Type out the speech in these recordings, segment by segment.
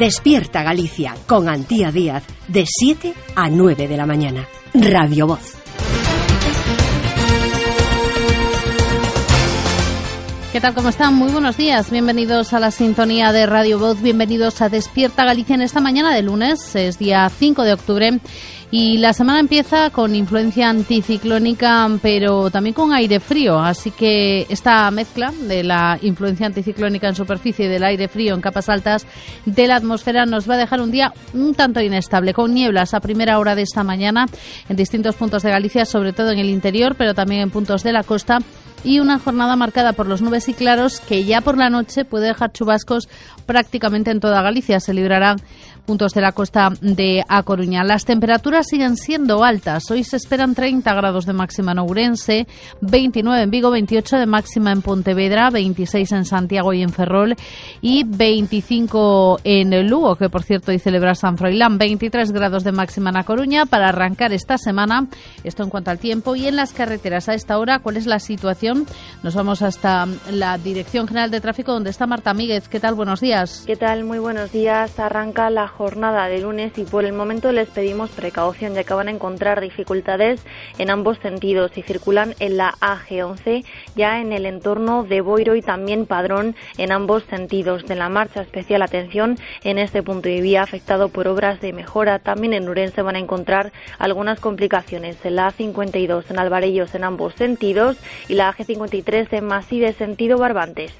Despierta Galicia con Antía Díaz de 7 a 9 de la mañana. Radio Voz. ¿Qué tal? ¿Cómo están? Muy buenos días. Bienvenidos a la sintonía de Radio Voz. Bienvenidos a Despierta Galicia en esta mañana de lunes. Es día 5 de octubre. Y la semana empieza con influencia anticiclónica, pero también con aire frío. Así que esta mezcla de la influencia anticiclónica en superficie y del aire frío en capas altas de la atmósfera nos va a dejar un día un tanto inestable, con nieblas a primera hora de esta mañana en distintos puntos de Galicia, sobre todo en el interior, pero también en puntos de la costa. Y una jornada marcada por los nubes y claros que ya por la noche puede dejar chubascos prácticamente en toda Galicia. Se librarán puntos de la costa de A Coruña. Las temperaturas siguen siendo altas. Hoy se esperan 30 grados de máxima en Ourense, 29 en Vigo, 28 de máxima en Pontevedra, 26 en Santiago y en Ferrol y 25 en Lugo, que por cierto hoy celebra San Froilán, 23 grados de máxima en A Coruña para arrancar esta semana. Esto en cuanto al tiempo. Y en las carreteras a esta hora, ¿cuál es la situación? Nos vamos hasta la Dirección General de Tráfico, donde está Marta Míguez. ¿Qué tal? Buenos días. ¿Qué tal? Muy buenos días. Arranca la jornada de lunes y por el momento les pedimos precaución, ya que van a encontrar dificultades en ambos sentidos y circulan en la AG11, ya en el entorno de Boiro y también Padrón en ambos sentidos. De la marcha, especial atención en este punto de vía afectado por obras de mejora. También en Ourense van a encontrar algunas complicaciones en la A52 en Alvarellos en ambos sentidos y la AG53 en Maside sentido Barbantes.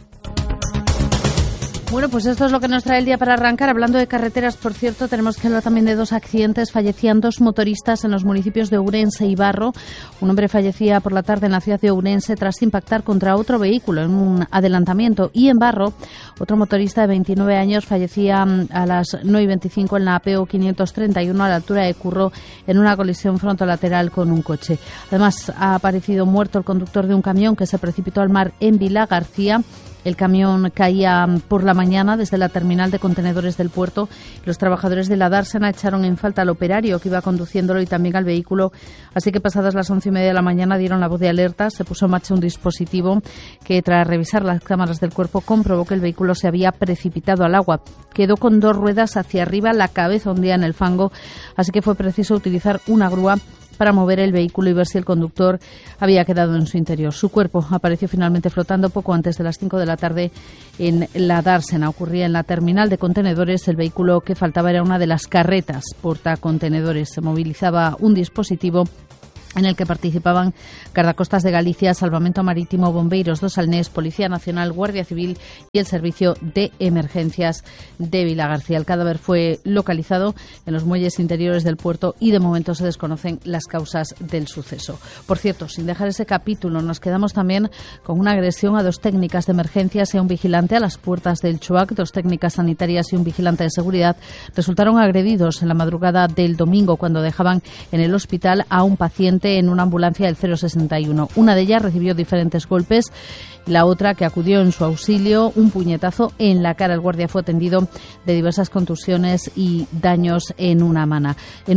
Bueno, pues esto es lo que nos trae el día para arrancar. Hablando de carreteras, por cierto, tenemos que hablar también de dos accidentes. Fallecían dos motoristas en los municipios de Ourense y Barro. Un hombre fallecía por la tarde en la ciudad de Ourense tras impactar contra otro vehículo en un adelantamiento. Y en Barro, otro motorista de 29 años fallecía a las 9:25 en la APO 531 a la altura de Curro en una colisión frontolateral con un coche. Además, ha aparecido muerto el conductor de un camión que se precipitó al mar en Vilagarcía. El camión caía por la mañana desde la terminal de contenedores del puerto. Los trabajadores de la Dársena echaron en falta al operario que iba conduciéndolo y también al vehículo. Así que pasadas las 11:30 de la mañana dieron la voz de alerta. Se puso en marcha un dispositivo que, tras revisar las cámaras del cuerpo, comprobó que el vehículo se había precipitado al agua. Quedó con dos ruedas hacia arriba, la cabeza hundida en el fango. Así que fue preciso utilizar una grúa para mover el vehículo y ver si el conductor había quedado en su interior. Su cuerpo apareció finalmente flotando poco antes de las 5 de la tarde en la Dársena. Ocurría en la terminal de contenedores. El vehículo que faltaba era una de las carretas portacontenedores. Se movilizaba un dispositivo en el que participaban Guardacostas de Galicia, Salvamento Marítimo, Bombeiros do Salnés, Policía Nacional, Guardia Civil y el Servicio de Emergencias de Vilagarcía. El cadáver fue localizado en los muelles interiores del puerto y de momento se desconocen las causas del suceso. Por cierto, sin dejar ese capítulo, nos quedamos también con una agresión a dos técnicas de emergencias y a un vigilante a las puertas del CHUAC. Dos técnicas sanitarias y un vigilante de seguridad resultaron agredidos en la madrugada del domingo cuando dejaban en el hospital a un paciente en una ambulancia del 061. Una de ellas recibió diferentes golpes, la otra, que acudió en su auxilio, un puñetazo en la cara. El guardia fue atendido de diversas contusiones y daños en una mano.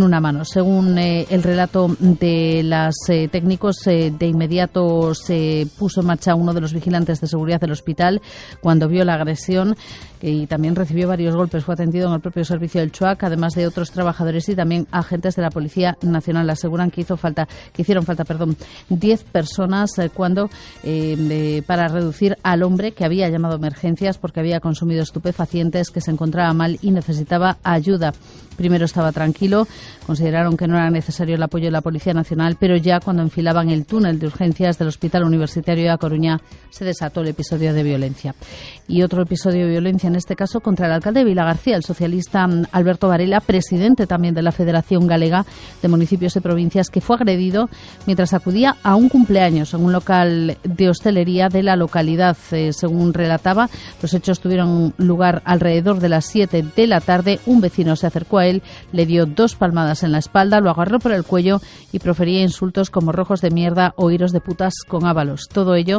Según el relato de los técnicos, de inmediato se puso en marcha uno de los vigilantes de seguridad del hospital cuando vio la agresión y también recibió varios golpes. Fue atendido en el propio servicio del CHUAC, además de otros trabajadores y también agentes de la Policía Nacional. Aseguran que hicieron falta 10 personas para reducir al hombre que había llamado a emergencias porque había consumido estupefacientes, que se encontraba mal y necesitaba ayuda. Primero estaba tranquilo, consideraron que no era necesario el apoyo de la Policía Nacional, pero ya cuando enfilaban el túnel de urgencias del Hospital Universitario de A Coruña se desató el episodio de violencia. Y otro episodio de violencia, en este caso contra el alcalde de Vilagarcía, el socialista Alberto Varela, presidente también de la Federación Galega de Municipios y Provincias, que fue agredido mientras acudía a un cumpleaños en un local de hostelería de la localidad. Según relataba, los hechos tuvieron lugar alrededor de las 7 de la tarde. Un vecino se acercó a él, le dio 2 palmadas en la espalda, lo agarró por el cuello y profería insultos como rojos de mierda o iros de putas con ábalos. Todo ello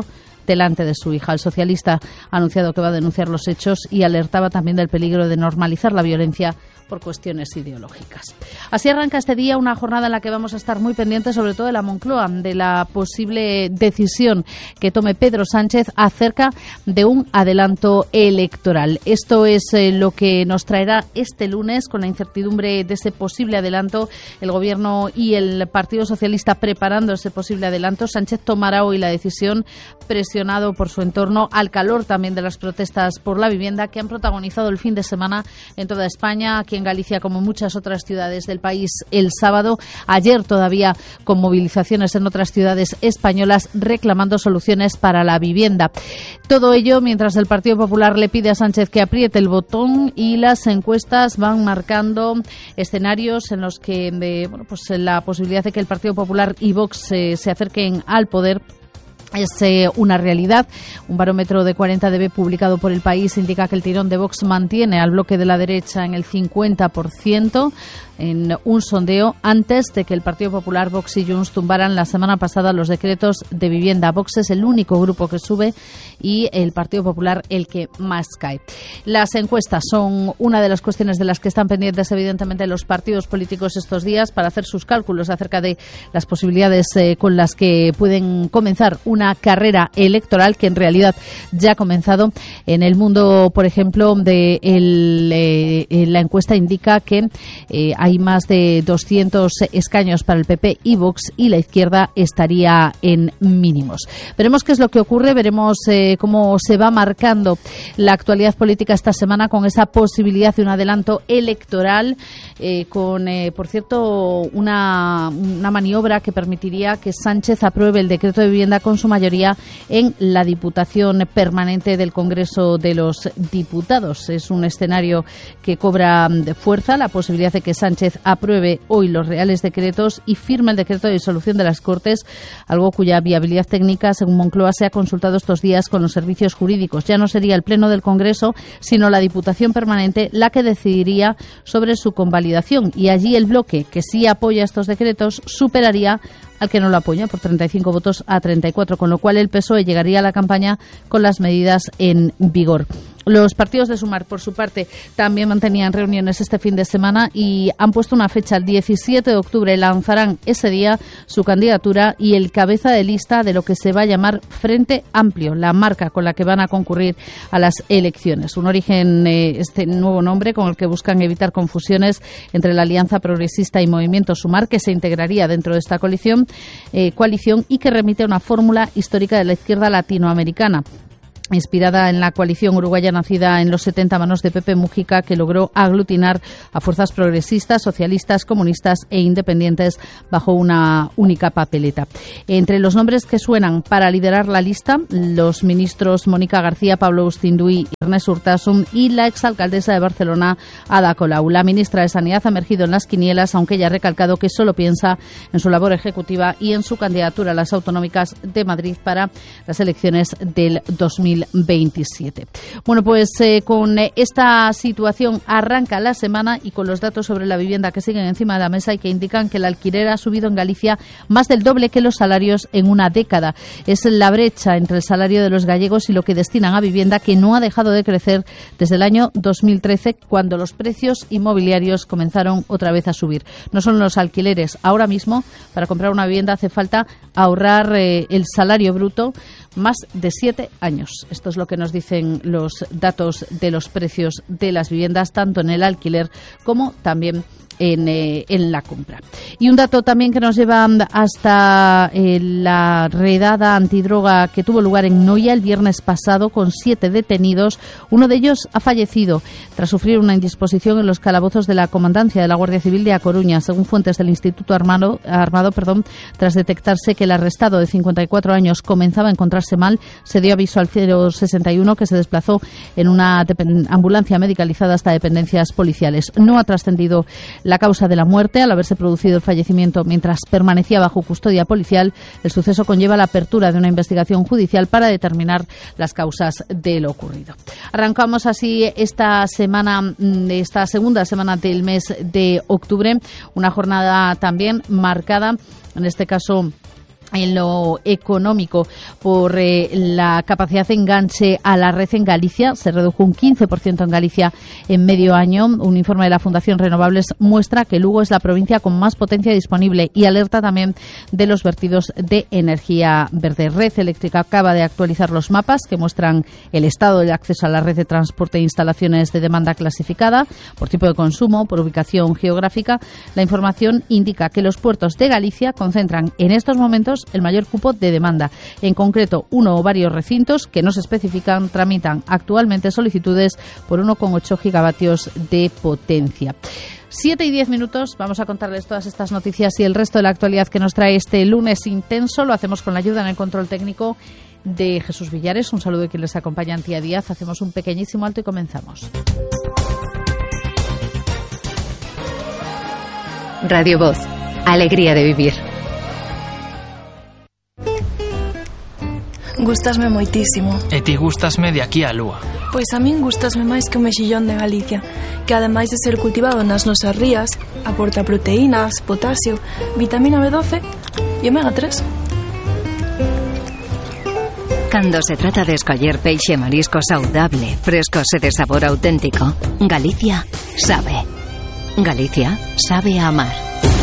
delante de su hija. El socialista ha anunciado que va a denunciar los hechos y alertaba también del peligro de normalizar la violencia por cuestiones ideológicas. Así arranca este día una jornada en la que vamos a estar muy pendientes, sobre todo de la Moncloa, de la posible decisión que tome Pedro Sánchez acerca de un adelanto electoral. Esto es lo que nos traerá este lunes, con la incertidumbre de ese posible adelanto, el Gobierno y el Partido Socialista preparando ese posible adelanto. Sánchez tomará hoy la decisión, presionado por su entorno, al calor también de las protestas por la vivienda que han protagonizado el fin de semana en toda España, aquí en Galicia como en muchas otras ciudades del país el sábado. Ayer todavía con movilizaciones en otras ciudades españolas reclamando soluciones para la vivienda. Todo ello mientras el Partido Popular le pide a Sánchez que apriete el botón y las encuestas van marcando escenarios en los que la posibilidad de que el Partido Popular y Vox se acerquen al poder es una realidad. Un barómetro de 40dB publicado por El País indica que el tirón de Vox mantiene al bloque de la derecha en el 50%, en un sondeo antes de que el Partido Popular, Vox y Junts tumbaran la semana pasada los decretos de vivienda. Vox es el único grupo que sube y el Partido Popular el que más cae. Las encuestas son una de las cuestiones de las que están pendientes evidentemente los partidos políticos estos días para hacer sus cálculos acerca de las posibilidades con las que pueden comenzar una carrera electoral que en realidad ya ha comenzado. En El Mundo, por ejemplo, la encuesta indica que hay más de 200 escaños para el PP y Vox y la izquierda estaría en mínimos. Veremos qué es lo que ocurre, veremos cómo se va marcando la actualidad política esta semana con esa posibilidad de un adelanto electoral con, por cierto, una maniobra que permitiría que Sánchez apruebe el decreto de vivienda con su mayoría en la Diputación Permanente del Congreso de los Diputados. Es un escenario que cobra fuerza, la posibilidad de que Sánchez apruebe hoy los reales decretos y firme el decreto de disolución de las Cortes, algo cuya viabilidad técnica, según Moncloa, se ha consultado estos días con los servicios jurídicos. Ya no sería el Pleno del Congreso, sino la Diputación Permanente la que decidiría sobre su convalidación, y allí el bloque que sí apoya estos decretos superaría al que no lo apoya por 35 votos a 34, con lo cual el PSOE llegaría a la campaña con las medidas en vigor. Los partidos de Sumar, por su parte, también mantenían reuniones este fin de semana y han puesto una fecha, el 17 de octubre. Lanzarán ese día su candidatura y el cabeza de lista de lo que se va a llamar Frente Amplio, la marca con la que van a concurrir a las elecciones. Un origen, este nuevo nombre, con el que buscan evitar confusiones entre la Alianza Progresista y Movimiento Sumar, que se integraría dentro de esta coalición y que remite a una fórmula histórica de la izquierda latinoamericana, inspirada en la coalición uruguaya nacida en los 70 a manos de Pepe Mujica, que logró aglutinar a fuerzas progresistas, socialistas, comunistas e independientes bajo una única papeleta. Entre los nombres que suenan para liderar la lista, los ministros Mónica García, Pablo Ustinduy y Ernest Urtasun y la exalcaldesa de Barcelona, Ada Colau. La ministra de Sanidad ha emergido en las quinielas, aunque ella ha recalcado que solo piensa en su labor ejecutiva y en su candidatura a las autonómicas de Madrid para las elecciones del 2027. Bueno, pues con esta situación arranca la semana y con los datos sobre la vivienda que siguen encima de la mesa y que indican que el alquiler ha subido en Galicia más del doble que los salarios en una década. Es la brecha entre el salario de los gallegos y lo que destinan a vivienda, que no ha dejado de crecer desde el año 2013, cuando los precios inmobiliarios comenzaron otra vez a subir. No son los alquileres. Ahora mismo, para comprar una vivienda hace falta ahorrar el salario bruto más de 7 años. Esto es lo que nos dicen los datos de los precios de las viviendas, tanto en el alquiler como también en la compra. Y un dato también que nos lleva hasta la redada antidroga que tuvo lugar en Noia el viernes pasado, con 7 detenidos. Uno de ellos ha fallecido tras sufrir una indisposición en los calabozos de la Comandancia de la Guardia Civil de A Coruña, según fuentes del Instituto Armado, tras detectarse que el arrestado de 54 años comenzaba a encontrarse mal. Se dio aviso al 061, que se desplazó en una ambulancia medicalizada hasta dependencias policiales. No ha trascendido la causa de la muerte. Al haberse producido el fallecimiento mientras permanecía bajo custodia policial, el suceso conlleva la apertura de una investigación judicial para determinar las causas de lo ocurrido. Arrancamos así esta segunda semana del mes de octubre, una jornada también marcada, en este caso en lo económico por la capacidad de enganche a la red en Galicia. Se redujo un 15% en Galicia en medio año. Un informe de la Fundación Renovables muestra que Lugo es la provincia con más potencia disponible y alerta también de los vertidos de energía verde. Red Eléctrica acaba de actualizar los mapas que muestran el estado del acceso a la red de transporte e instalaciones de demanda clasificada por tipo de consumo, por ubicación geográfica. La información indica que los puertos de Galicia concentran en estos momentos el mayor cupo de demanda. En concreto, uno o varios recintos que no se especifican tramitan actualmente solicitudes por 1,8 gigavatios de potencia. 7 y 10 minutos, vamos a contarles todas estas noticias y el resto de la actualidad que nos trae este lunes intenso. Lo hacemos con la ayuda en el control técnico de Jesús Villares. Un saludo de quien les acompaña, Antía Díaz. Hacemos un pequeñísimo alto y comenzamos. Radio Voz, alegría de vivir. Gústasme moitísimo. E ti gústasme de aquí á lúa. Pois a min gústasme máis que o mexillón de Galicia, que ademais de ser cultivado nas nosas rías, aporta proteínas, potasio, vitamina B12 e omega 3. Cando se trata de escoller peixe e marisco saudable, frescos e de sabor auténtico, Galicia sabe. Galicia sabe a amar.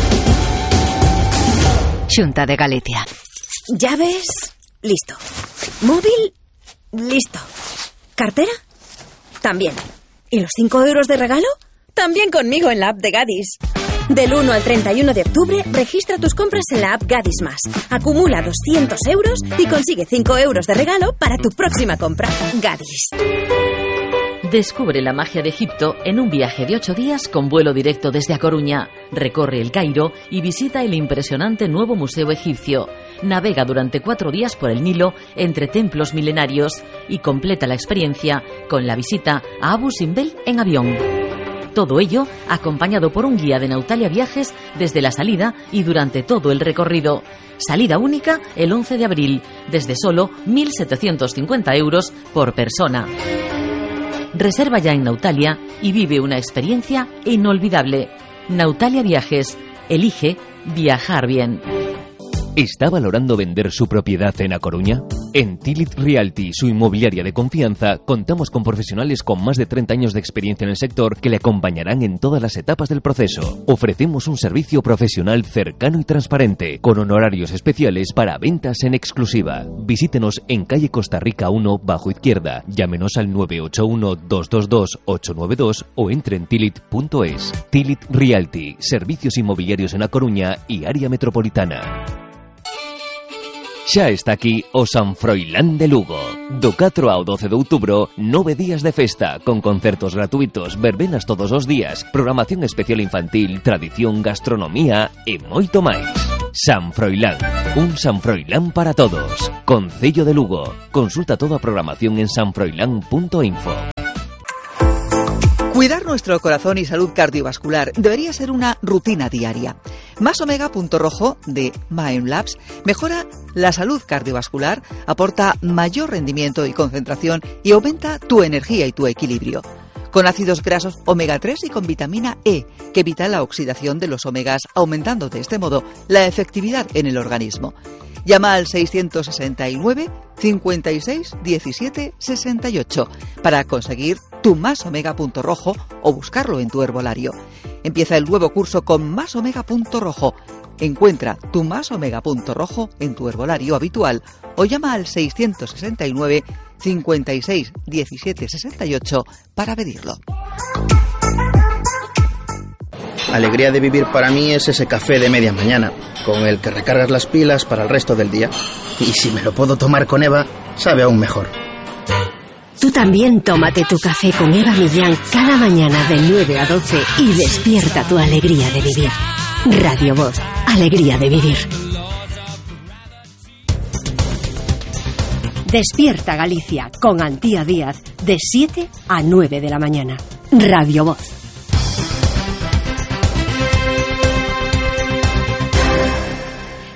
Xunta de Galicia. Llaves, listo. Móvil, listo. ¿Cartera? También. ¿Y los 5 euros de regalo? También conmigo en la app de Gadis. Del 1 al 31 de octubre, registra tus compras en la app Gadis Más. Acumula 200 euros y consigue 5 euros de regalo para tu próxima compra. Gadis. Descubre la magia de Egipto en un viaje de 8 días con vuelo directo desde A Coruña. Recorre el Cairo y visita el impresionante nuevo Museo Egipcio. Navega durante 4 días por el Nilo entre templos milenarios y completa la experiencia con la visita a Abu Simbel en avión. Todo ello acompañado por un guía de Nautalia Viajes desde la salida y durante todo el recorrido. Salida única el 11 de abril, desde solo 1.750 euros por persona. Reserva ya en Nautalia y vive una experiencia inolvidable. Nautalia Viajes. Elige viajar bien. ¿Está valorando vender su propiedad en A Coruña? En Tilit Realty, su inmobiliaria de confianza, contamos con profesionales con más de 30 años de experiencia en el sector que le acompañarán en todas las etapas del proceso. Ofrecemos un servicio profesional cercano y transparente, con honorarios especiales para ventas en exclusiva. Visítenos en calle Costa Rica 1, bajo izquierda. Llámenos al 981-222-892 o entre en tilit.es. Tilit Realty, servicios inmobiliarios en A Coruña y área metropolitana. Xa está aquí o San Froilán de Lugo. Do 4 ao 12 de outubro, 9 días de festa, con concertos gratuitos, verbenas todos os días, programación especial infantil, tradición, gastronomía e moito máis. San Froilán, un San Froilán para todos. Concello de Lugo. Consulta toda a programación en sanfroilán.info. Cuidar nuestro corazón y salud cardiovascular debería ser una rutina diaria. Más Omega Punto Rojo de Mind Labs mejora la salud cardiovascular, aporta mayor rendimiento y concentración y aumenta tu energía y tu equilibrio. Con ácidos grasos omega 3 y con vitamina E, que evita la oxidación de los omegas, aumentando de este modo la efectividad en el organismo. Llama al 669 56 17 68 para conseguir tu Más Omega Punto Rojo o buscarlo en tu herbolario. Empieza el nuevo curso con Más Omega Punto Rojo. Encuentra tu Más Omega Punto Rojo en tu herbolario habitual o llama al 669 56 17 68 para pedirlo. Alegría de vivir para mí es ese café de media mañana, con el que recargas las pilas para el resto del día. Y si me lo puedo tomar con Eva, sabe aún mejor. Tú también tómate tu café con Eva Millán cada mañana de 9 a 12 y despierta tu alegría de vivir. Radio Voz, alegría de vivir. Despierta Galicia con Antía Díaz de 7 a 9 de la mañana. Radio Voz.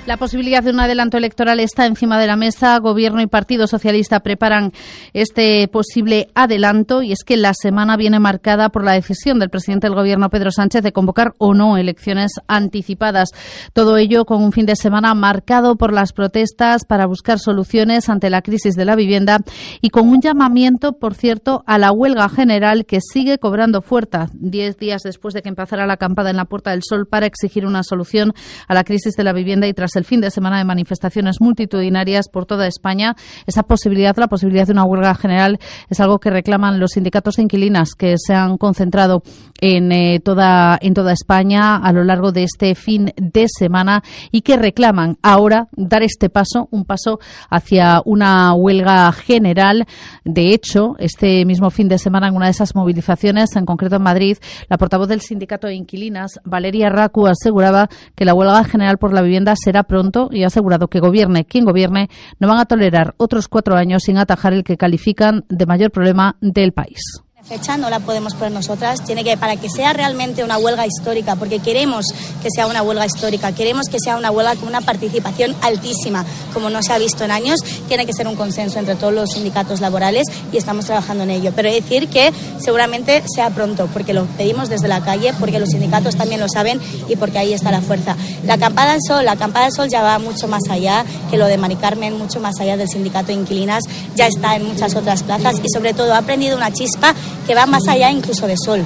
La posibilidad de un adelanto electoral está encima de la mesa. Gobierno y Partido Socialista preparan este posible adelanto, y es que la semana viene marcada por la decisión del presidente del Gobierno, Pedro Sánchez, de convocar o no elecciones anticipadas. Todo ello con un fin de semana marcado por las protestas para buscar soluciones ante la crisis de la vivienda y con un llamamiento, por cierto, a la huelga general que sigue cobrando fuerza 10 días después de que empezara la acampada en la Puerta del Sol para exigir una solución a la crisis de la vivienda, y tras el fin de semana de manifestaciones multitudinarias por toda España, esa posibilidad, la posibilidad de una huelga general, es algo que reclaman los sindicatos de inquilinas que se han concentrado en toda España a lo largo de este fin de semana y que reclaman ahora dar este paso, un paso hacia una huelga general. De hecho, este mismo fin de semana, en una de esas movilizaciones, en concreto en Madrid, la portavoz del sindicato de inquilinas, Valeria Racu, aseguraba que la huelga general por la vivienda será pronto y ha asegurado que gobierne quien gobierne, no van a tolerar otros 4 años sin atajar el que califican de mayor problema del país. Fecha no la podemos poner nosotras, tiene que, para que sea realmente una huelga histórica, porque queremos que sea una huelga histórica, queremos que sea una huelga con una participación altísima, como no se ha visto en años, tiene que ser un consenso entre todos los sindicatos laborales y estamos trabajando en ello. Pero decir que seguramente sea pronto, porque lo pedimos desde la calle, porque los sindicatos también lo saben y porque ahí está la fuerza. La acampada del Sol ya va mucho más allá que lo de Mari Carmen, mucho más allá del sindicato de inquilinas, ya está en muchas otras plazas y sobre todo ha prendido una chispa que va más allá incluso de Sol.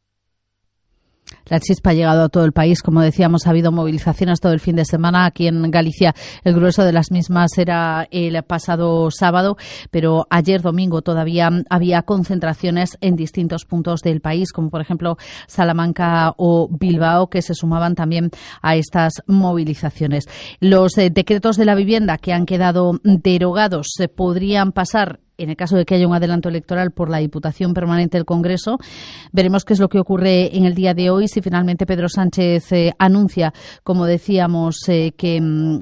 La chispa ha llegado a todo el país. Como decíamos, ha habido movilizaciones todo el fin de semana. Aquí en Galicia el grueso de las mismas era el pasado sábado, pero ayer domingo todavía había concentraciones en distintos puntos del país, como por ejemplo Salamanca o Bilbao, que se sumaban también a estas movilizaciones. Los decretos de la vivienda que han quedado derogados se podrían pasar en el caso de que haya un adelanto electoral por la Diputación Permanente del Congreso. Veremos qué es lo que ocurre en el día de hoy, si finalmente Pedro Sánchez anuncia, como decíamos, que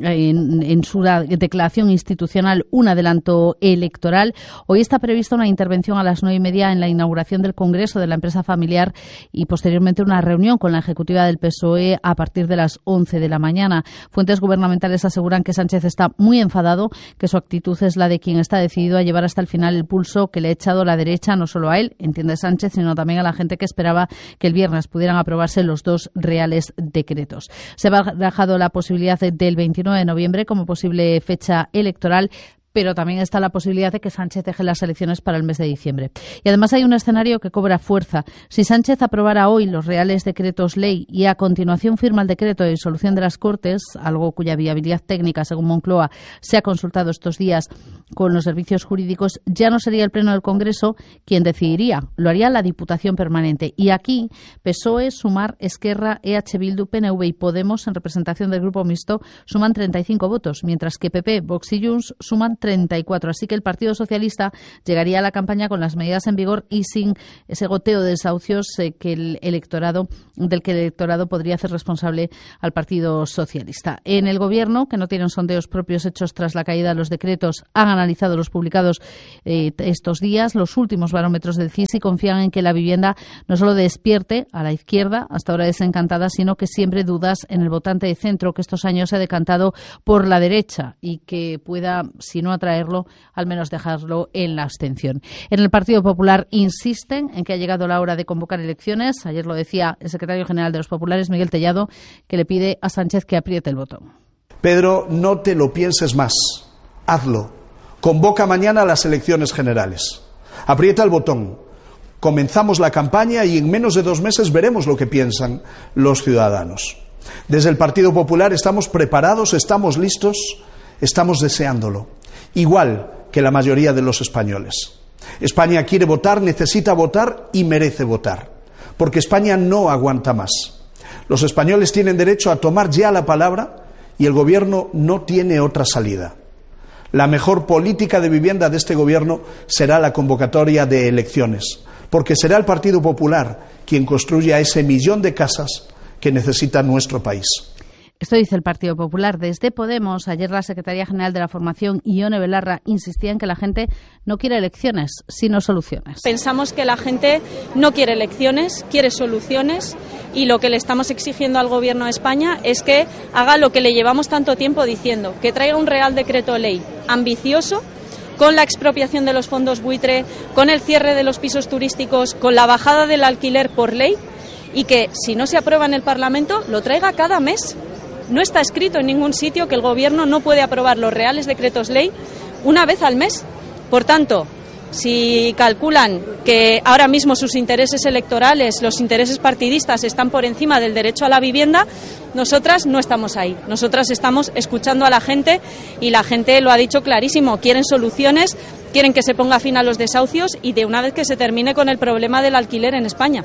en su declaración institucional un adelanto electoral. Hoy está prevista una intervención a las 9:30 en la inauguración del Congreso de la empresa familiar y posteriormente una reunión con la ejecutiva del PSOE a partir de las 11 de la mañana. Fuentes gubernamentales aseguran que Sánchez está muy enfadado, que su actitud es la de quien está decidido a llevar hasta el final el pulso que le ha echado la derecha, no solo a él, entiende Sánchez, sino también a la gente que esperaba que el viernes pudieran aprobarse los 2 reales decretos. Se ha barajado la posibilidad del 29 de noviembre como posible fecha electoral, pero también está la posibilidad de que Sánchez deje las elecciones para el mes de diciembre. Y además hay un escenario que cobra fuerza. Si Sánchez aprobara hoy los reales decretos ley y a continuación firma el decreto de disolución de las Cortes, algo cuya viabilidad técnica, según Moncloa, se ha consultado estos días con los servicios jurídicos, ya no sería el Pleno del Congreso quien decidiría, lo haría la Diputación Permanente. Y aquí PSOE, Sumar, Esquerra, EH Bildu, PNV y Podemos, en representación del Grupo Mixto, suman 35 votos, mientras que PP, Vox y Junts suman 34. Así que el Partido Socialista llegaría a la campaña con las medidas en vigor y sin ese goteo de desahucios del que el electorado podría hacer responsable al Partido Socialista. En el Gobierno, que no tienen sondeos propios hechos tras la caída de los decretos, han analizado los publicados estos días, los últimos barómetros del CIS, y confían en que la vivienda no solo despierte a la izquierda, hasta ahora desencantada, sino que siembre dudas en el votante de centro, que estos años se ha decantado por la derecha y que pueda, si no atraerlo, al menos dejarlo en la abstención. En el Partido Popular insisten en que ha llegado la hora de convocar elecciones. Ayer lo decía el secretario general de los Populares, Miguel Tellado, que le pide a Sánchez que apriete el botón. Pedro, no te lo pienses más. Hazlo. Convoca mañana las elecciones generales. Aprieta el botón. Comenzamos la campaña y en menos de 2 meses veremos lo que piensan los ciudadanos. Desde el Partido Popular estamos preparados, estamos listos, estamos deseándolo. Igual que la mayoría de los españoles. España quiere votar, necesita votar y merece votar. Porque España no aguanta más. Los españoles tienen derecho a tomar ya la palabra y el Gobierno no tiene otra salida. La mejor política de vivienda de este Gobierno será la convocatoria de elecciones, porque será el Partido Popular quien construya ese 1.000.000 de casas que necesita nuestro país. Esto dice el Partido Popular. Desde Podemos, ayer la secretaria general de la formación, Ione Belarra, insistía en que la gente no quiere elecciones, sino soluciones. Pensamos que la gente no quiere elecciones, quiere soluciones, y lo que le estamos exigiendo al Gobierno de España es que haga lo que le llevamos tanto tiempo diciendo, que traiga un Real Decreto Ley ambicioso, con la expropiación de los fondos buitre, con el cierre de los pisos turísticos, con la bajada del alquiler por ley, y que si no se aprueba en el Parlamento lo traiga cada mes. No está escrito en ningún sitio que el Gobierno no puede aprobar los reales decretos ley una vez al mes. Por tanto, si calculan que ahora mismo sus intereses electorales, los intereses partidistas están por encima del derecho a la vivienda, nosotras no estamos ahí. Nosotras estamos escuchando a la gente y la gente lo ha dicho clarísimo. Quieren soluciones, quieren que se ponga fin a los desahucios y de una vez que se termine con el problema del alquiler en España.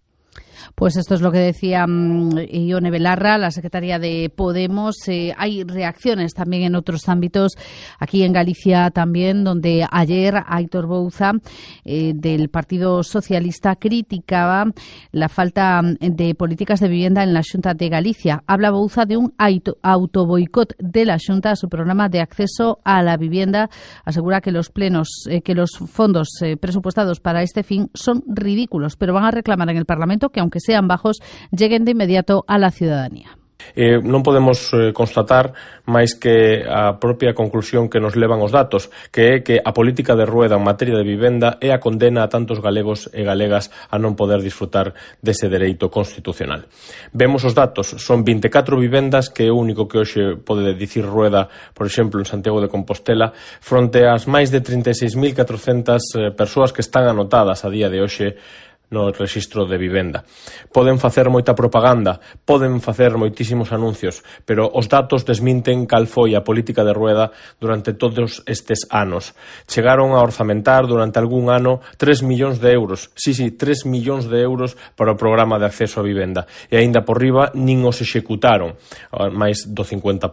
Pues esto es lo que decía Ione Belarra, la secretaria de Podemos. Hay reacciones también en otros ámbitos, aquí en Galicia también, donde ayer Aitor Bouza, del Partido Socialista, criticaba la falta de políticas de vivienda en la Xunta de Galicia. Habla Bouza de un autoboicot de la Xunta a su programa de acceso a la vivienda. Asegura que los fondos presupuestados para este fin son ridículos, pero van a reclamar en el Parlamento que, aunque sean bajos, lleguen de inmediato a la ciudadanía. Non podemos constatar máis que a propia conclusión que nos levan os datos, que é que a política de Rueda en materia de vivenda é a condena a tantos galegos e galegas a non poder disfrutar dese dereito constitucional. Vemos os datos, son 24 vivendas, que é o único que hoxe pode dicir Rueda, por exemplo, en Santiago de Compostela, fronte ás máis de 36.400 persoas que están anotadas a día de hoxe no rexistro de vivenda. Poden facer moita propaganda, poden facer moitísimos anuncios, pero os datos desminten cal foi a política de Rueda durante todos estes anos. Chegaron a orzamentar durante algún ano 3 millóns de euros, 3 millóns de euros para o programa de acceso a vivenda, e aínda por riba nin os executaron, máis do 50%.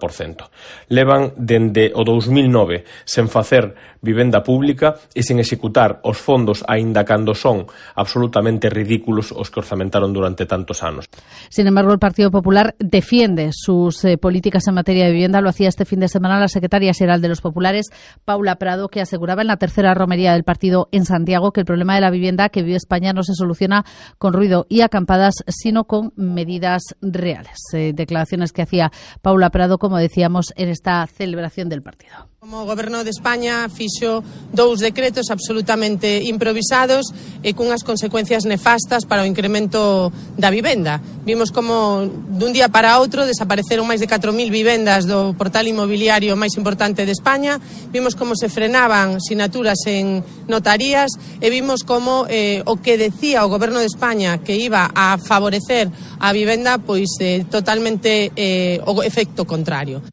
Levan dende o 2009 sen facer vivenda pública e sen executar os fondos aínda cando son absolutamente ridículos os que orzamentaron durante tantos anos. Sin embargo, el Partido Popular defiende sus políticas en materia de vivienda. Lo hacía este fin de semana la secretaria xeral de los Populares, Paula Prado, que aseguraba en la tercera romería del partido en Santiago que el problema de la vivienda que vive España no se soluciona con ruido y acampadas, sino con medidas reales. Declaraciones que hacía Paula Prado, como decíamos, en esta celebración del partido. Como Goberno de España fixo 2 decretos absolutamente improvisados e cunhas consecuencias nefastas para o incremento da vivenda. Vimos como dun día para outro desapareceron máis de 4.000 vivendas do portal inmobiliario máis importante de España, vimos como se frenaban sinaturas en notarías e vimos como o que decía o Goberno de España que iba a favorecer a vivenda, pois totalmente o efecto contrario.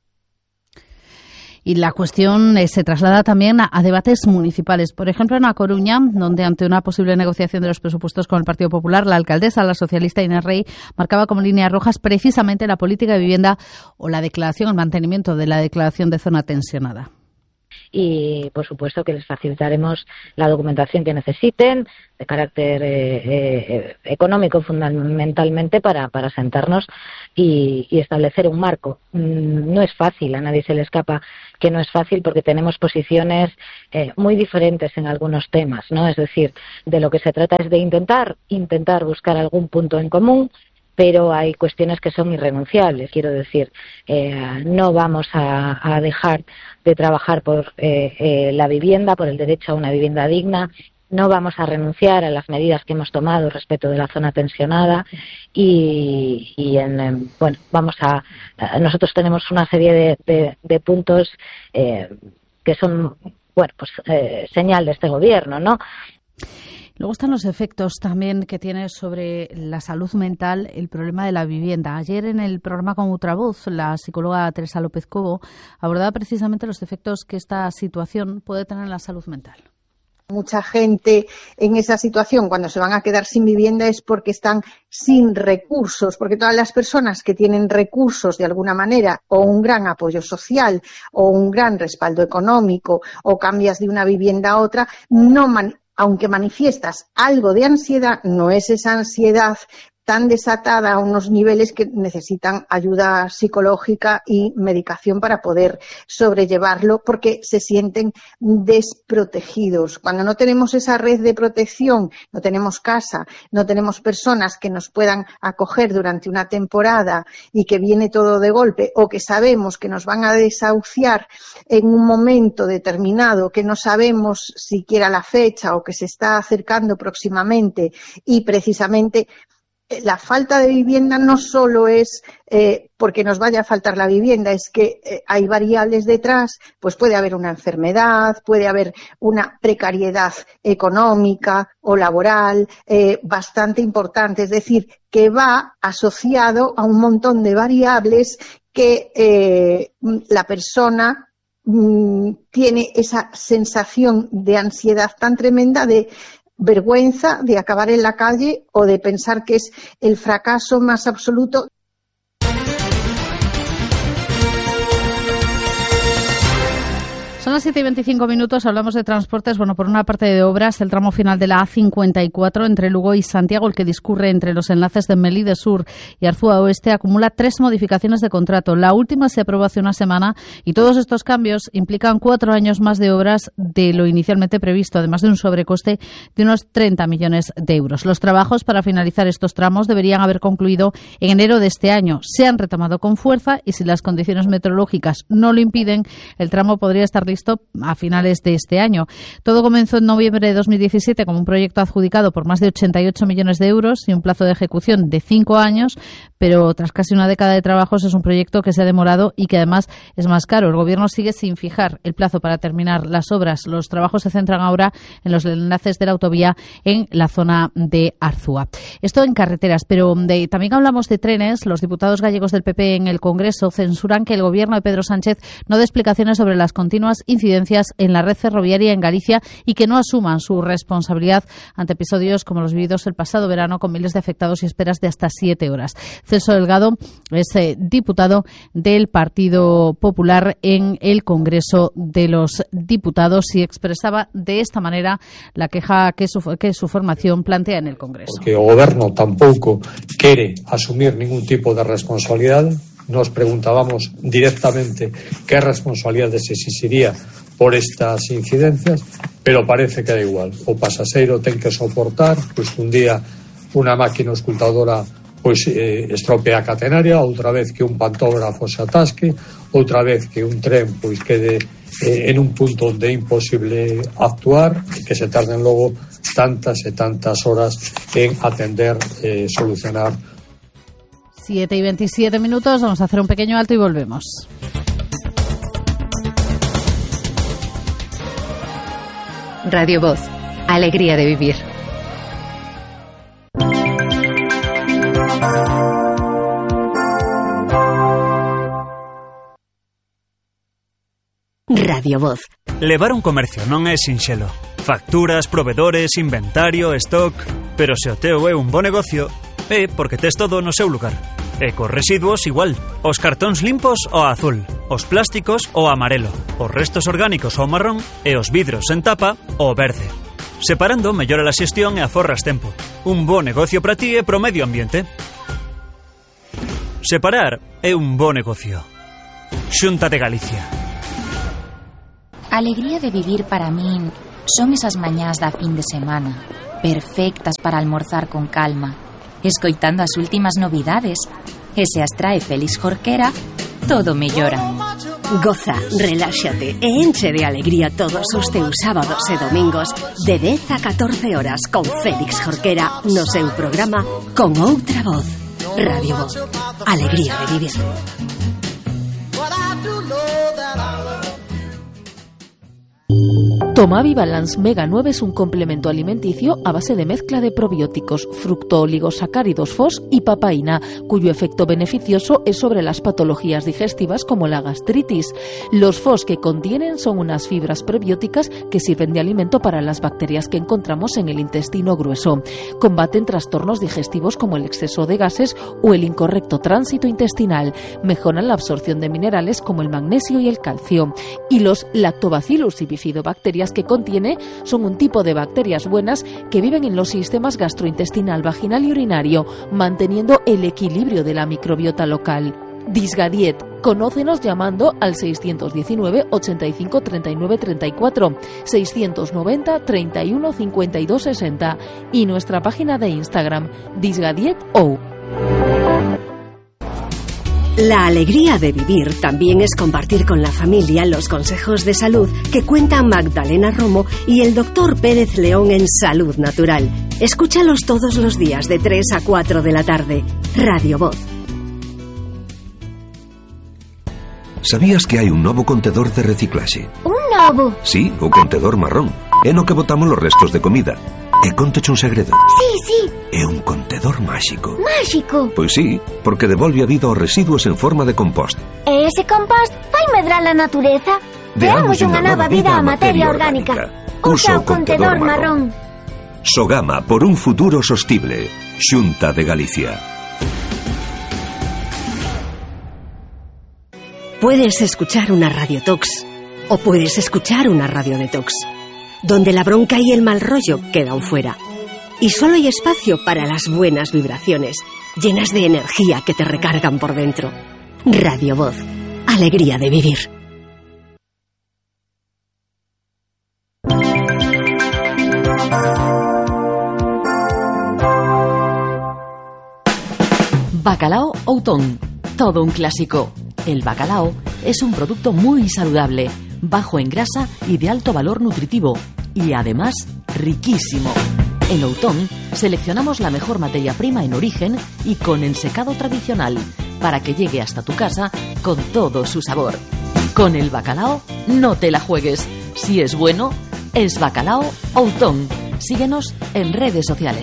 Y la cuestión se traslada también a debates municipales. Por ejemplo, en A Coruña, donde ante una posible negociación de los presupuestos con el Partido Popular, la alcaldesa, la socialista Inés Rey, marcaba como líneas rojas precisamente la política de vivienda o la declaración, el mantenimiento de la declaración de zona tensionada. Y, por supuesto, que les facilitaremos la documentación que necesiten, de carácter económico fundamentalmente, para sentarnos y establecer un marco. No es fácil, a nadie se le escapa que no es fácil, porque tenemos posiciones muy diferentes en algunos temas, ¿no? Es decir, de lo que se trata es de intentar buscar algún punto en común, pero hay cuestiones que son irrenunciables. Quiero decir, no vamos a dejar de trabajar por la vivienda, por el derecho a una vivienda digna. No vamos a renunciar a las medidas que hemos tomado respecto de la zona tensionada nosotros tenemos una serie de puntos que son, señal de este gobierno, ¿no? Luego están los efectos también que tiene sobre la salud mental el problema de la vivienda. Ayer en el programa con Ultravoz, la psicóloga Teresa López Cobo abordaba precisamente los efectos que esta situación puede tener en la salud mental. Mucha gente en esa situación, cuando se van a quedar sin vivienda, es porque están sin recursos, porque todas las personas que tienen recursos de alguna manera, o un gran apoyo social, o un gran respaldo económico, o cambias de una vivienda a otra, aunque manifiestas algo de ansiedad, no es esa ansiedad tan desatada a unos niveles que necesitan ayuda psicológica y medicación para poder sobrellevarlo, porque se sienten desprotegidos. Cuando no tenemos esa red de protección, no tenemos casa, no tenemos personas que nos puedan acoger durante una temporada y que viene todo de golpe, o que sabemos que nos van a desahuciar en un momento determinado, que no sabemos siquiera la fecha o que se está acercando próximamente, y precisamente la falta de vivienda no solo es porque nos vaya a faltar la vivienda, es que hay variables detrás, pues puede haber una enfermedad, puede haber una precariedad económica o laboral bastante importante, es decir, que va asociado a un montón de variables que la persona tiene esa sensación de ansiedad tan tremenda, de vergüenza de acabar en la calle o de pensar que es el fracaso más absoluto. Son las 7:25, hablamos de transportes. Bueno, por una parte de obras, el tramo final de la A54 entre Lugo y Santiago, el que discurre entre los enlaces de Melide Sur y Arzúa Oeste, acumula 3 modificaciones de contrato. La última se aprobó hace una semana y todos estos cambios implican 4 años más de obras de lo inicialmente previsto, además de un sobrecoste de unos 30 millones de euros. Los trabajos para finalizar estos tramos deberían haber concluido en enero de este año. Se han retomado con fuerza y si las condiciones meteorológicas no lo impiden, el tramo podría estar listo a finales de este año. Todo comenzó en noviembre de 2017 como un proyecto adjudicado por más de 88 millones de euros y un plazo de ejecución de 5 años, pero tras casi una década de trabajos es un proyecto que se ha demorado y que además es más caro. El Gobierno sigue sin fijar el plazo para terminar las obras. Los trabajos se centran ahora en los enlaces de la autovía en la zona de Arzúa. Esto en carreteras, pero también hablamos de trenes. Los diputados gallegos del PP en el Congreso censuran que el Gobierno de Pedro Sánchez no dé explicaciones sobre las continuas incidencias en la red ferroviaria en Galicia y que no asuman su responsabilidad ante episodios como los vividos el pasado verano con miles de afectados y esperas de hasta 7 horas. Celso Delgado es diputado del Partido Popular en el Congreso de los Diputados y expresaba de esta manera la queja que su formación plantea en el Congreso. Porque o Goberno tampouco quere asumir ningún tipo de responsabilidade. Nos preguntábamos directamente qué responsabilidades se exigiría por estas incidencias, pero parece que da igual. O pasaxeiro ten que soportar, pois un día unha máquina auscultadora pois estropea a catenaria, outra vez que un pantógrafo se atasque, outra vez que un tren pois quede en un punto onde é imposible actuar e que se tarden logo tantas e tantas horas en atender, solucionar. 7:27, vamos a hacer un pequeño alto y volvemos. Radio Voz, alegría de vivir. Radio Voz. Levar un comercio non é sinxelo. Facturas, provedores, inventario, stock... Pero se o teu é un bo negocio, é porque tes todo no seu lugar. E cos residuos igual. Os cartóns limpos o azul, os plásticos o amarelo, os restos orgánicos o marrón e os vidros en tapa o verde. Separando mellora a xestión e aforras tempo. Un bo negocio para ti e pro medio ambiente. Separar é un bo negocio. Xunta de Galicia. A alegría de vivir para min son esas mañás da fin de semana, perfectas para almorzar con calma, escoitando as últimas novidades, e se as trae Félix Jorquera, todo mellora. Goza, reláxate e enche de alegría todos os teus sábados e domingos de 10 a 14 horas con Félix Jorquera no seu programa Con Outra Voz. Radio Voz, alegría de vivir. Tomavi Balance Mega 9 es un complemento alimenticio a base de mezcla de probióticos, fructooligosacáridos FOS y papaína, cuyo efecto beneficioso es sobre las patologías digestivas como la gastritis. Los FOS que contienen son unas fibras prebióticas que sirven de alimento para las bacterias que encontramos en el intestino grueso. Combaten trastornos digestivos como el exceso de gases o el incorrecto tránsito intestinal. Mejoran la absorción de minerales como el magnesio y el calcio. Y los lactobacillus y bifidobacterias bacterias que contiene son un tipo de bacterias buenas que viven en los sistemas gastrointestinal, vaginal y urinario, manteniendo el equilibrio de la microbiota local. Disgadiet. Conócenos llamando al 619 85 39 34, 690 31 52 60 y nuestra página de Instagram, disgadietou. La alegría de vivir también es compartir con la familia los consejos de salud que cuentan Magdalena Romo y el Dr. Pérez León en Salud Natural. Escúchalos todos los días de 3 a 4 de la tarde. Radio Voz. Sabías que hai un novo contedor de reciclaxe? Un novo? Sí, o contedor marrón. É no que botamos os restos de comida. E contoche un segredo. Sí. É un contedor máxico. Máxico? Pois sí, porque devolve a vida aos residuos en forma de compost. E ese compost fai medrar a natureza? Deamos unha nova vida á materia orgánica. Usa o contedor marrón. Sogama por un futuro sostible. Xunta de Galicia. Puedes escuchar una radiotox o puedes escuchar una radio detox, donde la bronca y el mal rollo quedan fuera. Y solo hay espacio para las buenas vibraciones, llenas de energía que te recargan por dentro. Radio Voz. Alegría de vivir. Bacalao Outón. Todo un clásico. El bacalao es un producto muy saludable, bajo en grasa y de alto valor nutritivo, y además riquísimo. En Outón seleccionamos la mejor materia prima en origen y con ensecado tradicional, para que llegue hasta tu casa con todo su sabor. Con el bacalao no te la juegues. Si es bueno, es Bacalao Outón. Síguenos en redes sociales.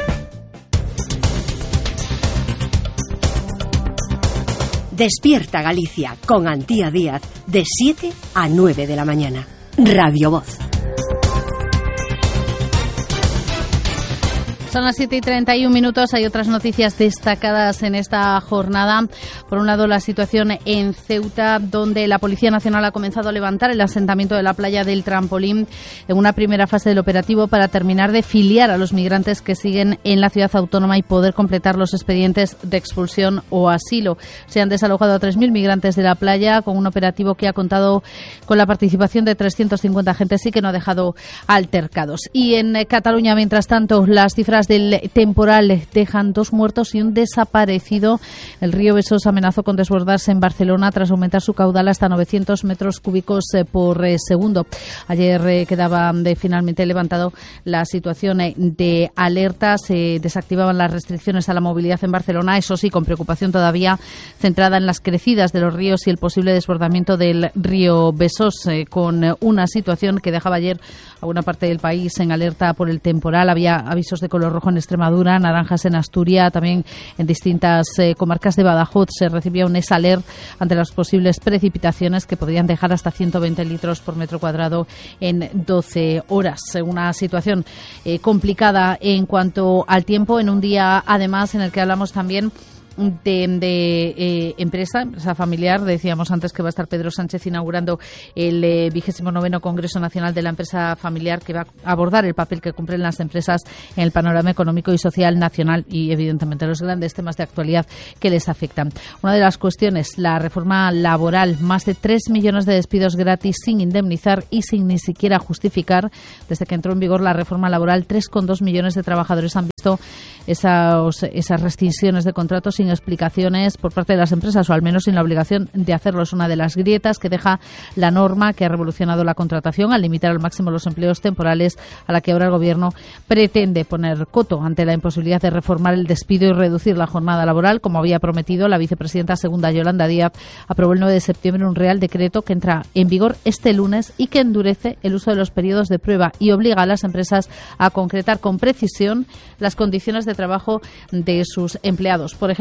Despierta Galicia con Antía Díaz de 7 a 9 de la mañana. Radio Voz. Son las 7:31. Hay otras noticias destacadas en esta jornada. Por un lado, la situación en Ceuta, donde la Policía Nacional ha comenzado a levantar el asentamiento de la playa del Trampolín en una primera fase del operativo para terminar de filiar a los migrantes que siguen en la ciudad autónoma y poder completar los expedientes de expulsión o asilo. Se han desalojado a 3.000 migrantes de la playa con un operativo que ha contado con la participación de 350 agentes y que no ha dejado altercados. Y en Cataluña, mientras tanto, las cifras del temporal dejan 2 muertos y un desaparecido. El río Besós amenazó con desbordarse en Barcelona tras aumentar su caudal hasta 900 metros cúbicos por segundo. Ayer quedaba finalmente levantado la situación de alerta. Se desactivaban las restricciones a la movilidad en Barcelona, eso sí, con preocupación todavía centrada en las crecidas de los ríos y el posible desbordamiento del río Besós, con una situación que dejaba ayer a una parte del país en alerta por el temporal. Había avisos de color rojo en Extremadura, naranjas en Asturias, también en distintas comarcas de Badajoz se recibía un alert ante las posibles precipitaciones que podrían dejar hasta 120 litros por metro cuadrado en 12 horas. Una situación complicada en cuanto al tiempo, en un día además en el que hablamos también de empresa familiar. Decíamos antes que va a estar Pedro Sánchez inaugurando el 29º Congreso Nacional de la Empresa Familiar, que va a abordar el papel que cumplen las empresas en el panorama económico y social nacional y evidentemente los grandes temas de actualidad que les afectan. Una de las cuestiones, la reforma laboral, más de 3 millones de despidos gratis sin indemnizar y sin ni siquiera justificar. Desde que entró en vigor la reforma laboral, 3,2 millones de trabajadores han visto esas rescisiones de contratos sin explicaciones por parte de las empresas, o al menos sin la obligación de hacerlo. Es una de las grietas que deja la norma que ha revolucionado la contratación al limitar al máximo los empleos temporales, a la que ahora el Gobierno pretende poner coto ante la imposibilidad de reformar el despido y reducir la jornada laboral. Como había prometido, la vicepresidenta segunda, Yolanda Díaz, aprobó el 9 de septiembre un Real Decreto que entra en vigor este lunes y que endurece el uso de los periodos de prueba y obliga a las empresas a concretar con precisión las condiciones de trabajo de sus empleados. Por ejemplo,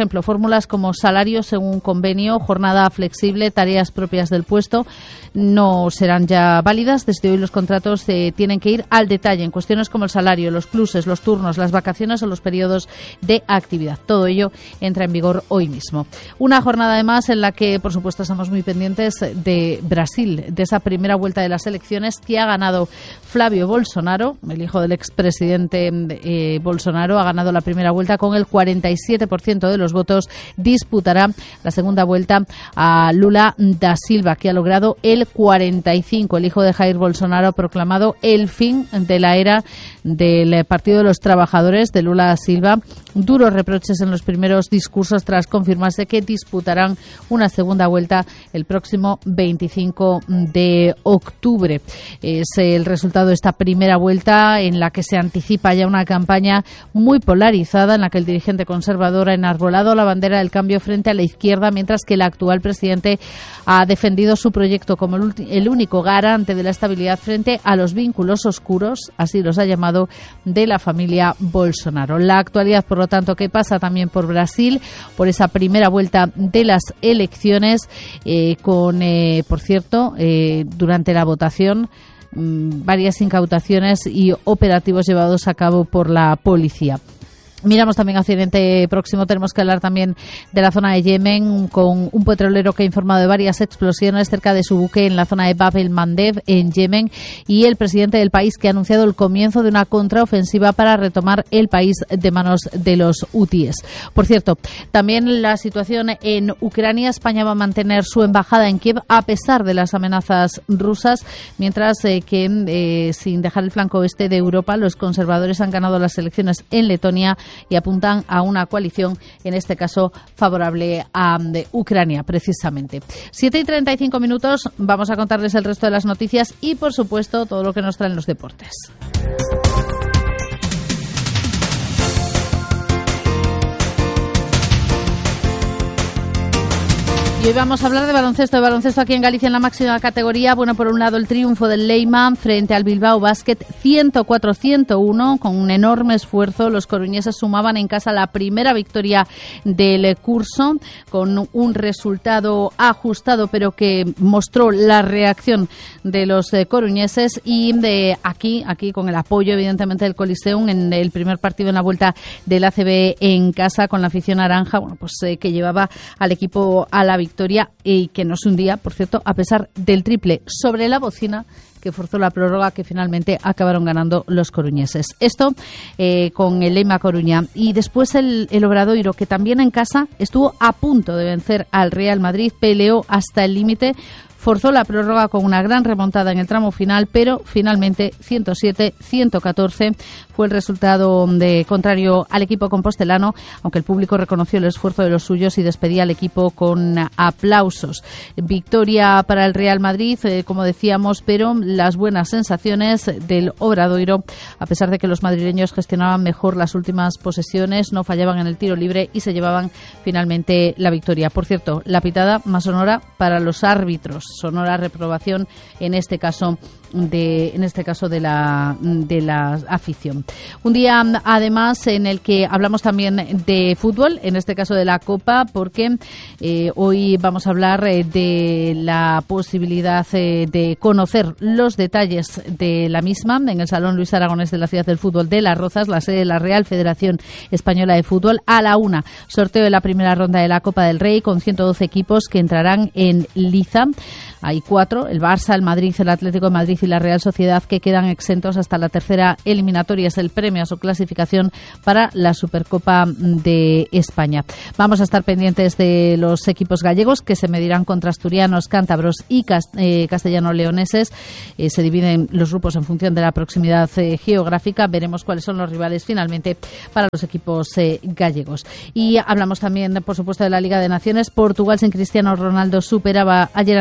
ejemplo, fórmulas como salario según convenio, jornada flexible, tareas propias del puesto, no serán ya válidas. Desde hoy los contratos tienen que ir al detalle en cuestiones como el salario, los pluses, los turnos, las vacaciones o los periodos de actividad. Todo ello entra en vigor hoy mismo. Una jornada además en la que, por supuesto, estamos muy pendientes de Brasil, de esa primera vuelta de las elecciones que ha ganado Flávio Bolsonaro, el hijo del expresidente Bolsonaro, ha ganado la primera vuelta con el 47% de los votos. Disputará la segunda vuelta a Lula da Silva, que ha logrado el 45%. El hijo de Jair Bolsonaro ha proclamado el fin de la era del Partido de los Trabajadores de Lula da Silva. Duros reproches en los primeros discursos tras confirmarse que disputarán una segunda vuelta el próximo 25 de octubre. Es el resultado de esta primera vuelta en la que se anticipa ya una campaña muy polarizada, en la que el dirigente conservador ha enarbolado la bandera del cambio frente a la izquierda, mientras que el actual presidente ha defendido su proyecto como el único garante de la estabilidad frente a los vínculos oscuros, así los ha llamado, de la familia Bolsonaro. La actualidad, por lo tanto, que pasa también por Brasil, por esa primera vuelta de las elecciones, por cierto, durante la votación, varias incautaciones y operativos llevados a cabo por la policía. Miramos también hacia Oriente Próximo. Tenemos que hablar también de la zona de Yemen, con un petrolero que ha informado de varias explosiones cerca de su buque en la zona de Bab el Mandeb, en Yemen, y el presidente del país que ha anunciado el comienzo de una contraofensiva para retomar el país de manos de los hutíes. Por cierto, también la situación en Ucrania. España va a mantener su embajada en Kiev a pesar de las amenazas rusas, mientras que sin dejar el flanco oeste de Europa, los conservadores han ganado las elecciones en Letonia y apuntan a una coalición, en este caso favorable a Ucrania, precisamente. 7:35, vamos a contarles el resto de las noticias y, por supuesto, todo lo que nos traen los deportes. Y hoy vamos a hablar de baloncesto aquí en Galicia en la máxima categoría. Bueno, por un lado el triunfo del Leima frente al Bilbao Basket 104-101, con un enorme esfuerzo. Los coruñeses sumaban en casa la primera victoria del curso, con un resultado ajustado, pero que mostró la reacción de los coruñeses, y de aquí con el apoyo evidentemente del Coliseum en el primer partido en la vuelta del ACB en casa, con la afición naranja, bueno, pues que llevaba al equipo a la victoria y que no se hundía, por cierto, a pesar del triple sobre la bocina que forzó la prórroga, que finalmente acabaron ganando los coruñeses. Esto con el Leima Coruña. Y después el Obradoiro, que también en casa estuvo a punto de vencer al Real Madrid, peleó hasta el límite, forzó la prórroga con una gran remontada en el tramo final, pero finalmente 107-114 fue el resultado contrario al equipo compostelano, aunque el público reconoció el esfuerzo de los suyos y despedía al equipo con aplausos. Victoria para el Real Madrid, como decíamos, pero las buenas sensaciones del Obradoiro, a pesar de que los madrileños gestionaban mejor las últimas posesiones, no fallaban en el tiro libre y se llevaban finalmente la victoria. Por cierto, la pitada más sonora para los árbitros, sonora reprobación en este caso de la afición. Un día además en el que hablamos también de fútbol, en este caso de la Copa, porque hoy vamos a hablar de la posibilidad de conocer los detalles de la misma en el Salón Luis Aragonés de la Ciudad del Fútbol de Las Rozas, la sede de la Real Federación Española de Fútbol. A la 1:00, sorteo de la primera ronda de la Copa del Rey, con 112 equipos que entrarán en liza. Hay 4, el Barça, el Madrid, el Atlético de Madrid y la Real Sociedad, que quedan exentos hasta la tercera eliminatoria. Es el premio a su clasificación para la Supercopa de España. Vamos a estar pendientes de los equipos gallegos, que se medirán contra asturianos, cántabros y castellano-leoneses. Se dividen los grupos en función de la proximidad geográfica. Veremos cuáles son los rivales finalmente para los equipos gallegos. Y hablamos también, por supuesto, de la Liga de Naciones. Portugal sin Cristiano Ronaldo superaba ayer a Noruega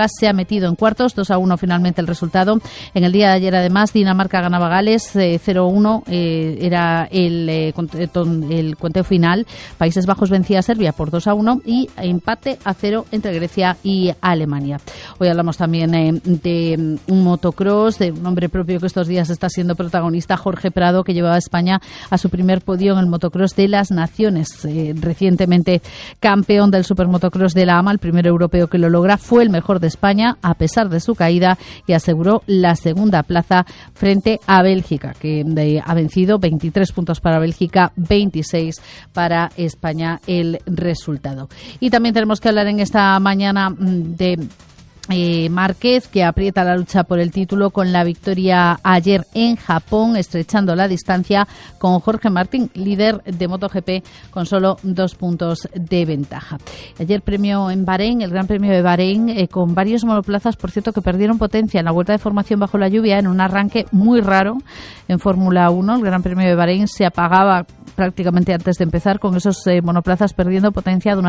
se ha metido en cuartos, 2-1 finalmente el resultado. En el día de ayer, además, Dinamarca ganaba Gales, 0-1 era el conteo final. Países Bajos vencía a Serbia por 2-1 y empate a 0 entre Grecia y Alemania. Hoy hablamos también de un motocross, de un nombre propio que estos días está siendo protagonista, Jorge Prado, que llevaba a España a su primer podio en el motocross de las Naciones. Recientemente campeón del supermotocross de la AMA, el primer europeo que lo logra, fue el mejor de España a pesar de su caída y aseguró la segunda plaza frente a Bélgica, que ha vencido 23 puntos para Bélgica, 26 para España el resultado. Y también tenemos que hablar en esta mañana de Márquez, que aprieta la lucha por el título con la victoria ayer en Japón, estrechando la distancia con Jorge Martín, líder de MotoGP, con solo 2 puntos de ventaja. Ayer premio en Bahrein, el Gran Premio de Bahrein, con varios monoplazas, por cierto, que perdieron potencia en la vuelta de formación bajo la lluvia, en un arranque muy raro en Fórmula 1. El Gran Premio de Bahrein se apagaba prácticamente antes de empezar, con esos monoplazas perdiendo potencia